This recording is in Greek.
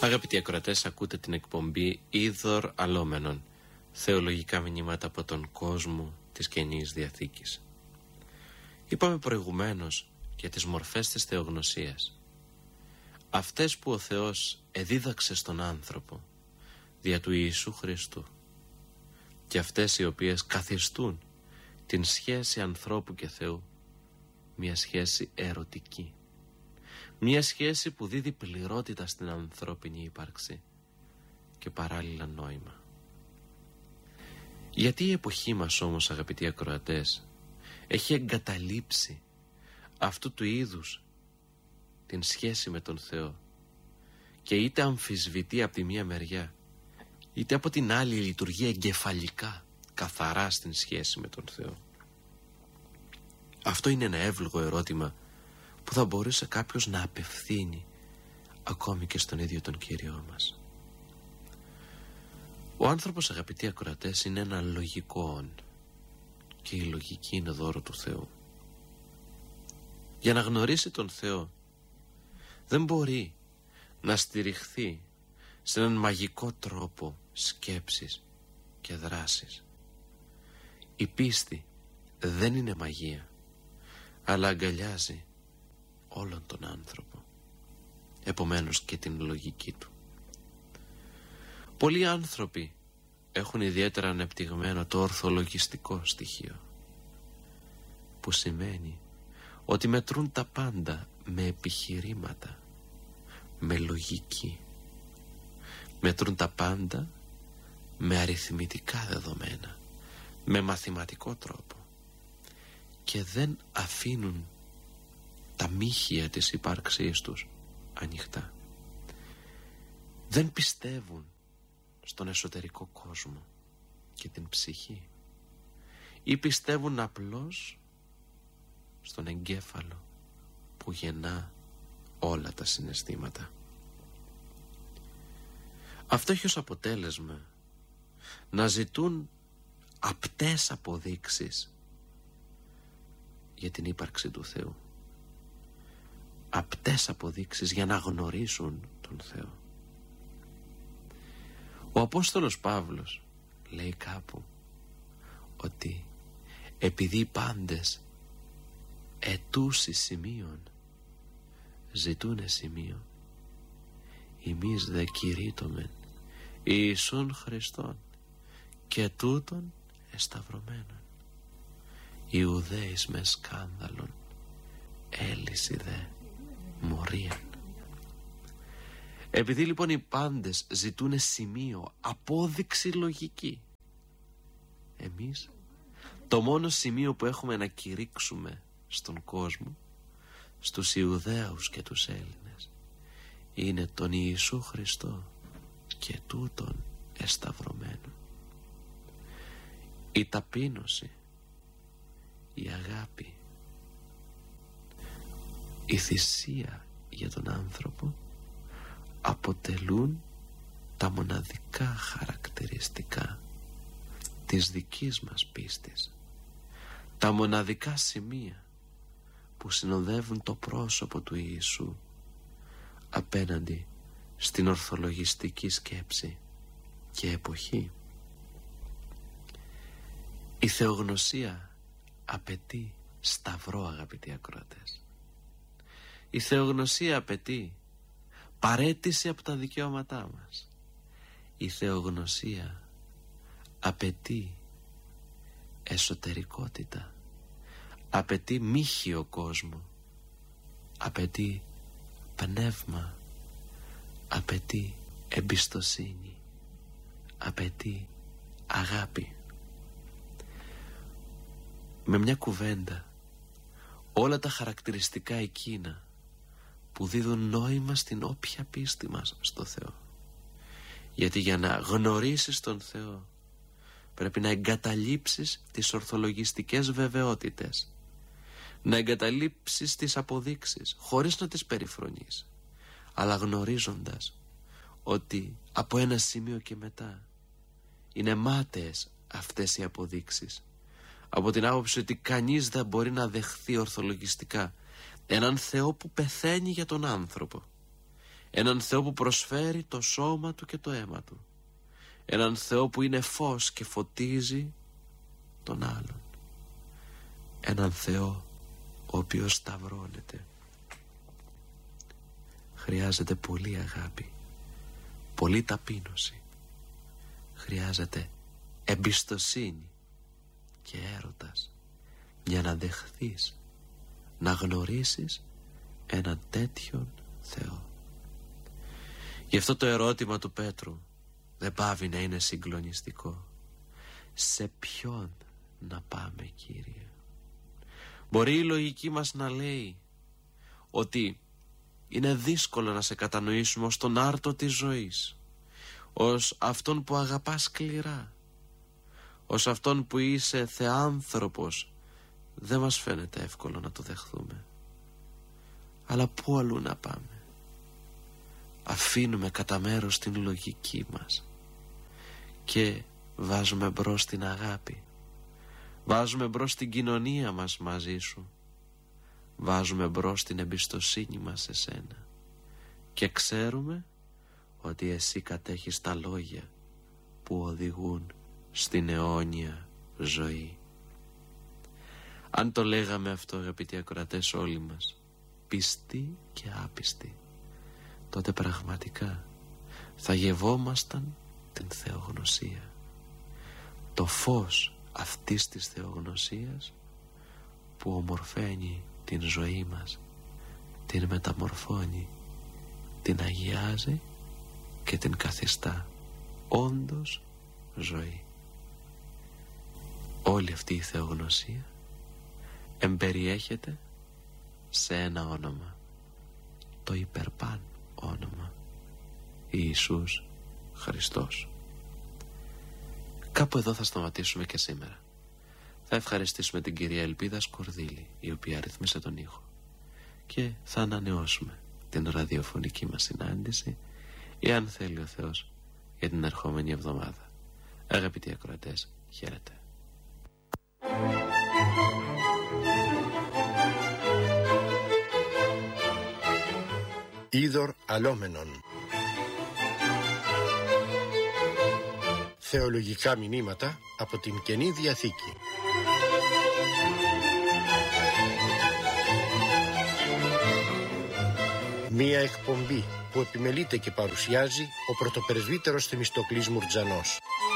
Αγαπητοί ακροατές, ακούτε την εκπομπή Είδωρ Αλόμενον, θεολογικά μηνύματα από τον κόσμο της Καινής Διαθήκης. Είπαμε προηγουμένως για τις μορφές της θεογνωσίας, αυτές που ο Θεός εδίδαξε στον άνθρωπο δια του Ιησού Χριστού, και αυτές οι οποίες καθιστούν την σχέση ανθρώπου και Θεού μια σχέση ερωτική, μια σχέση που δίδει πληρότητα στην ανθρώπινη ύπαρξη και παράλληλα νόημα. Γιατί η εποχή μας όμως, αγαπητοί ακροατές, έχει εγκαταλείψει αυτού του είδους την σχέση με τον Θεό και είτε αμφισβητεί από τη μία μεριά, είτε από την άλλη λειτουργεί εγκεφαλικά καθαρά στην σχέση με τον Θεό. Αυτό είναι ένα εύλογο ερώτημα που θα μπορούσε κάποιος να απευθύνει ακόμη και στον ίδιο τον Κύριό μας. Ο άνθρωπος, αγαπητοί ακροατές, είναι ένα λογικό όν, και η λογική είναι δώρο του Θεού. Για να γνωρίσει τον Θεό δεν μπορεί να στηριχθεί σε έναν μαγικό τρόπο σκέψης και δράσης. Η πίστη δεν είναι μαγεία, αλλά αγκαλιάζει όλον τον άνθρωπο, επομένως και την λογική του. Πολλοί άνθρωποι έχουν ιδιαίτερα ανεπτυγμένο το ορθολογιστικό στοιχείο, που σημαίνει ότι μετρούν τα πάντα με επιχειρήματα, με λογική. Μετρούν τα πάντα με αριθμητικά δεδομένα, με μαθηματικό τρόπο, και δεν αφήνουν τα μύχια της ύπαρξής τους ανοιχτά. Δεν πιστεύουν στον εσωτερικό κόσμο και την ψυχή, ή πιστεύουν απλώς στον εγκέφαλο που γεννά όλα τα συναισθήματα. Αυτό έχει ως αποτέλεσμα να ζητούν απτές αποδείξεις για την ύπαρξη του Θεού, απτές αποδείξεις για να γνωρίσουν τον Θεό. Ο Απόστολος Παύλος λέει κάπου ότι επειδή οι πάντες ετούσι σημείων ζητούνε σημείο, εμείς δε κηρύττωμεν Ιησούν Χριστόν και τούτον εσταυρωμένον. Ιουδαίης με σκάνδαλον, έλυση δε μορίαν. Επειδή λοιπόν οι πάντες ζητούνε σημείο, απόδειξη λογική, εμείς το μόνο σημείο που έχουμε να κηρύξουμε στον κόσμο, στους Ιουδαίους και τους Έλληνες, είναι τον Ιησού Χριστό και τούτον εσταυρωμένο. Η ταπείνωση, η αγάπη, η θυσία για τον άνθρωπο αποτελούν τα μοναδικά χαρακτηριστικά της δικής μας πίστης, τα μοναδικά σημεία που συνοδεύουν το πρόσωπο του Ιησού απέναντι στην ορθολογιστική σκέψη και εποχή. Η θεογνωσία απαιτεί σταυρό, αγαπητοί ακροατές. Η θεογνωσία απαιτεί παραίτηση από τα δικαιώματά μας. Η θεογνωσία απαιτεί εσωτερικότητα, απαιτεί μύχιο κόσμο, απαιτεί πνεύμα, απαιτεί εμπιστοσύνη, απαιτεί αγάπη. Με μια κουβέντα, όλα τα χαρακτηριστικά εκείνα που δίδουν νόημα στην όποια πίστη μας στο Θεό. Γιατί για να γνωρίσεις τον Θεό πρέπει να εγκαταλείψεις τις ορθολογιστικές βεβαιότητες, να εγκαταλείψεις τις αποδείξεις χωρίς να τις περιφρονείς, αλλά γνωρίζοντας ότι από ένα σημείο και μετά είναι μάταιες αυτές οι αποδείξεις, από την άποψη ότι κανείς δεν μπορεί να δεχθεί ορθολογιστικά έναν Θεό που πεθαίνει για τον άνθρωπο, έναν Θεό που προσφέρει το σώμα Του και το αίμα Του, έναν Θεό που είναι φως και φωτίζει τον άλλον, έναν Θεό ο οποίος σταυρώνεται. Χρειάζεται πολύ αγάπη, πολύ ταπείνωση, χρειάζεται εμπιστοσύνη και έρωτας για να δεχθείς, να γνωρίσεις έναν τέτοιον Θεό. Γι' αυτό το ερώτημα του Πέτρου δεν πάβει να είναι συγκλονιστικό. Σε ποιον να πάμε, Κύριε? Μπορεί η λογική μας να λέει ότι είναι δύσκολο να σε κατανοήσουμε ως τον άρτο της ζωής, ως αυτόν που αγαπάς σκληρά, ως αυτόν που είσαι θεάνθρωπος. Δεν μας φαίνεται εύκολο να το δεχθούμε. Αλλά πού αλλού να πάμε? Αφήνουμε κατά μέρος την λογική μας και βάζουμε μπρος την αγάπη, βάζουμε μπρος την κοινωνία μας μαζί Σου, βάζουμε μπρος την εμπιστοσύνη μας σε Σένα και ξέρουμε ότι Εσύ κατέχεις τα λόγια που οδηγούν στην αιώνια ζωή. Αν το λέγαμε αυτό, αγαπητοί ακροατές, όλοι μας, πιστοί και άπιστοι, τότε πραγματικά θα γευόμασταν την θεογνωσία. Το φως αυτής της θεογνωσίας που ομορφαίνει την ζωή μας, την μεταμορφώνει, την αγιάζει και την καθιστά όντως ζωή. Όλη αυτή η θεογνωσία εμπεριέχεται σε ένα όνομα, το υπερπάν όνομα, Ιησούς Χριστός. Κάπου εδώ θα σταματήσουμε και σήμερα. Θα ευχαριστήσουμε την κυρία Ελπίδα Σκορδίλη, η οποία ρυθμίσε τον ήχο, και θα ανανεώσουμε την ραδιοφωνική μας συνάντηση, εάν θέλει ο Θεός, για την ερχόμενη εβδομάδα. Αγαπητοί ακροατές, χαίρετε. Είδωρ αλόμενον. Θεολογικά μηνύματα από την Καινή Διαθήκη. Μία εκπομπή που επιμελείται και παρουσιάζει ο πρωτοπρεσβύτερος Θεμιστοκλής Μουρτζανός.